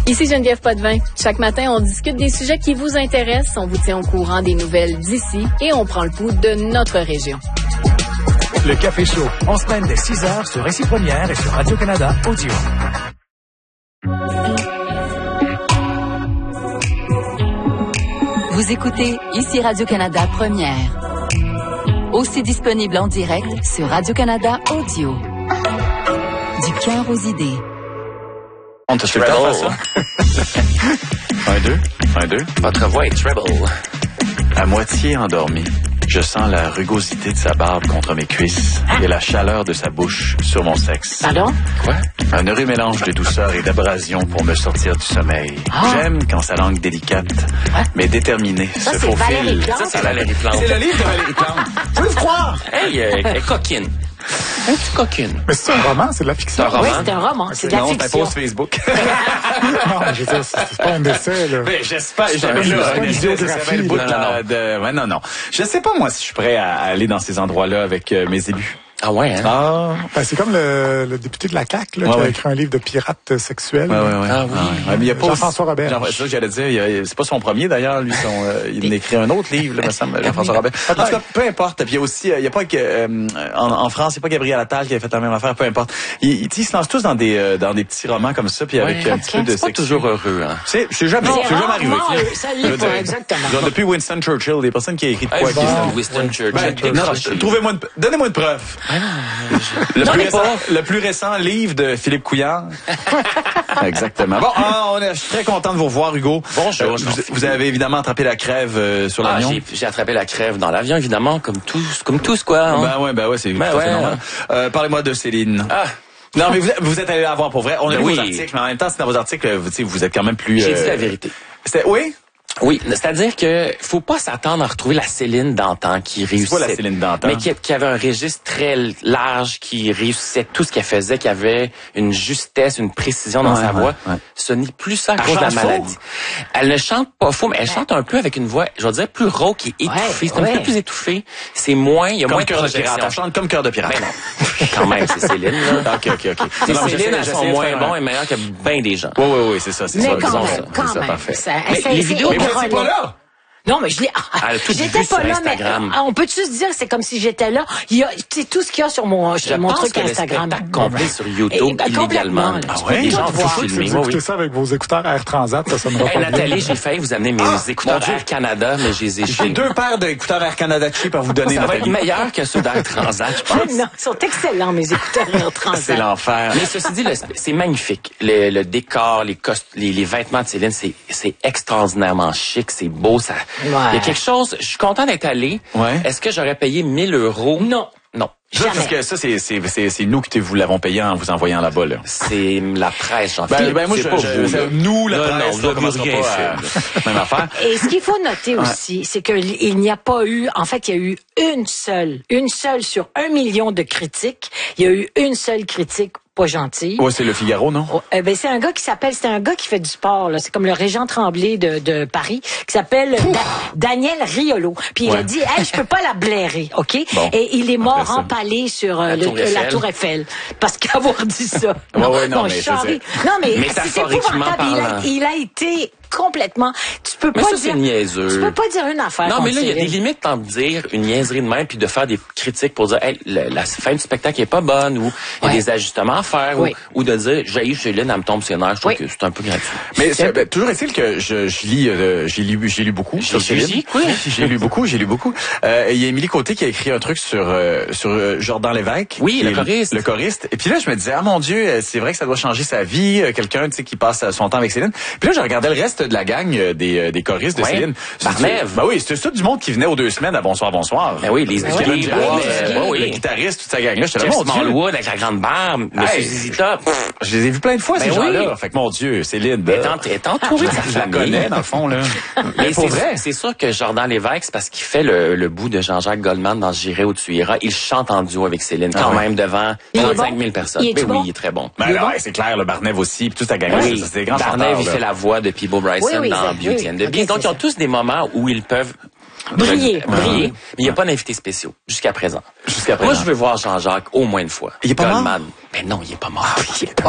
Ici Geneviève Potvin. Chaque matin, on discute des sujets qui vous intéressent, on vous tient au courant des nouvelles d'ici et on prend le pouls de notre région. Le Café Chaud, en semaine dès 6h sur Récit Première et sur Radio-Canada Audio. Vous écoutez ici Radio-Canada Première. Aussi disponible en direct sur Radio-Canada Audio. Du cœur aux idées. On te fait le temps de faire ça. Un, deux. Votre voix est treble. À moitié endormi, je sens la rugosité de sa barbe contre mes cuisses et la chaleur de sa bouche sur mon sexe. Pardon? Quoi? Un heureux mélange de douceur et d'abrasion pour me sortir du sommeil. J'aime quand sa langue délicate, mais déterminée, Ça, se c'est Valérie faufile. Plante. Ça, c'est Valérie Plante. C'est le livre de Valérie Plante. Tu veux croire? Hey, elle est coquine. Un petit coquine. Mais c'est un roman, c'est de la fiction. C'est un roman. Oui, c'est un roman, c'est de la Non, c'est fiction. un post Facebook. Non, je veux dire, c'est pas un essai, là. Ben, j'espère. C'est une biographie. Non. Je sais pas, moi, si je suis prêt à aller dans ces endroits-là avec mes élus. Ah ouais, hein? Ah. Ben, c'est comme le député de la CAQ, là, qui a écrit un livre de pirates sexuels. Ouais. Ah oui. Mais il y a pas Jean-François Robert. C'est ça que j'allais dire. C'est pas son premier, d'ailleurs. Lui, il a écrit un autre livre, là, me semble, Jean-François Robert. En tout cas, peu importe. Puis il y a aussi, il y a pas en France, il n'y a pas Gabriel Attal qui a fait la même affaire, peu importe. Ils se lancent tous dans des petits romans comme ça, puis avec un petit peu de C'est pas toujours heureux, hein? C'est jamais arrivé. Ça l'est pas, exactement. Genre, depuis Winston Churchill, des personnes qui ont écrit de quoi Winston Churchill. trouvez-moi preuve. Le plus récent livre de Philippe Couillard. Exactement. Bon, je suis très content de vous revoir, Hugo. Bonjour. Vous avez évidemment attrapé la crève sur l'avion. J'ai attrapé la crève dans l'avion, évidemment, comme tous, quoi. Hein? Ben ouais, c'est tout à fait normal. Parlez-moi de Céline. Non, mais vous êtes allé la voir pour vrai. On a lu vos articles, mais en même temps, c'est dans vos articles, vous êtes quand même plus... J'ai dit la vérité. Oui? Oui, c'est-à-dire que faut pas s'attendre à retrouver la Céline d'antan qui réussissait. C'est pas la Céline d'antan. Mais qui avait un registre très large, qui réussissait tout ce qu'elle faisait, qui avait une justesse, une précision dans sa voix. Ouais. Ce n'est plus ça à cause de la maladie. Elle ne chante pas faux, mais elle chante un peu avec une voix, je veux dire, plus rauque et étouffée. C'est un peu plus étouffé. C'est moins, il y a moins de Cœur de pirate. Elle chante comme Cœur de pirate. Ben non. Quand même, c'est Céline, là. OK. Céline, elles sont moins bons et meilleurs que bien des gens. Oui, c'est ça. Mais quand même, parfait. Mais les vidéos, mais vous n'êtes pas là. Non, mais je l'ai. J'étais pas là, mais on peut-tu se dire, c'est comme si j'étais là. Il y a, c'est tout ce qu'il y a sur mon truc Instagram. Je complet sur YouTube illégalement. Les gens faut filmer. Vous écoutez ça avec vos écouteurs Air Transat, ça sonnera pas. Nathalie, j'ai failli vous amener mes écouteurs Air Canada, mais j'ai 2 paires d'écouteurs Air Canada cheap à vous donner. Ça va être meilleur que ceux d'Air Transat, je pense. Non, ils sont excellents, mes écouteurs Air Transat. C'est l'enfer. Mais ceci dit, c'est magnifique. Le décor, les vêtements de Céline, c'est extraordinairement chic, c'est beau, ça. Il y a quelque chose. Je suis content d'être allé. Ouais. Est-ce que j'aurais payé 1 000 €? Non. Parce que ça, c'est nous qui vous l'avons payé en vous envoyant là-bas, là. C'est la presse, Jean-Philippe. Moi, nous, la presse, vous n'avez rien fait. Même affaire. Et ce qu'il faut noter aussi, c'est qu'il n'y a pas eu, en fait, il y a eu une seule sur 1 million de critiques, il y a eu une seule critique pas gentille. Ouais, c'est Le Figaro, non? C'est un gars c'est un gars qui fait du sport, là. C'est comme le Régent Tremblay de Paris, qui s'appelle Daniel Riolo. Puis il a dit, je peux pas la blairer, OK? Bon. Et il est mort empalé sur la Tour Eiffel. Parce qu'avoir dit ça. Non, mais c'est épouvantable. Il a été complètement. Tu peux pas dire. C'est niaiseux. Tu peux pas dire une affaire. Non, mais là, il y a des limites entre dire une niaiserie de même puis de faire des critiques pour dire, la fin du spectacle est pas bonne ou il y a des ajustements à faire ou de dire, j'ai Céline, elle me tombe sur les nerfs. Je trouve que c'est un peu gratuit. Mais toujours est-il que j'ai lu beaucoup sur Céline. J'ai lu beaucoup. Il y a Émilie Côté qui a écrit un truc sur Jordan Lévesque. Oui, le choriste. Et puis là, je me disais, mon Dieu, c'est vrai que ça doit changer sa vie, quelqu'un, qui passe son temps avec Céline. Puis là, je regardais le reste de la gang des choristes de Céline. Barnève. Oui, c'était ça du monde qui venait aux 2 semaines à Bonsoir. Ben oui, les le guitariste, toute sa gang-là. J'étais là, mon Dieu. Smallwood avec la grande barbe, Monsieur Zizi Top. Je les ai vus plein de fois, ces gens-là. Fait que, mon Dieu, Céline. Elle est entourée de sa famille. Je la connais, dans le fond, là. Mais pour vrai. C'est sûr que Jordan Lévesque, c'est parce qu'il fait le bout de Jean-Jacques Goldman dans J'irai où tu iras. Il chante en duo avec Céline, quand même, devant 35 000 personnes. Oui, il est très bon. C'est clair, le Barnève aussi, puis toute sa gang. C'est des grands chanteurs. Barnève, il fait la voix de Peabo Bryson dans Beauty and the Beast. Donc, ils ont tous des moments où ils peuvent briller. Mais il n'y a pas d'invités spéciaux jusqu'à présent. Moi, je veux voir Jean-Jacques au moins une fois. Il est pas mort? Ben non, il est pas mort.